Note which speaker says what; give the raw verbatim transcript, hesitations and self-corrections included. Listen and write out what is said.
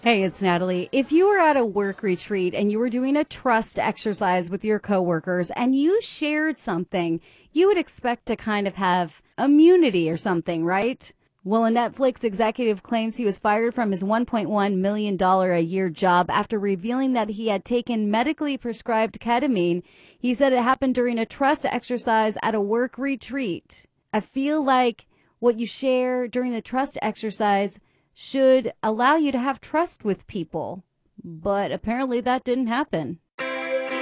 Speaker 1: Hey, it's Natalie. If you were at a work retreat and you were doing a trust exercise with your coworkers and you shared something, you would expect to kind of have immunity or something, right? Well, a Netflix executive claims he was fired from his one point one million dollars a year job after revealing that he had taken medically prescribed ketamine. He said it happened during a trust exercise at a work retreat. I feel like what you share during the trust exercise should allow you to have trust with people. But apparently that didn't happen.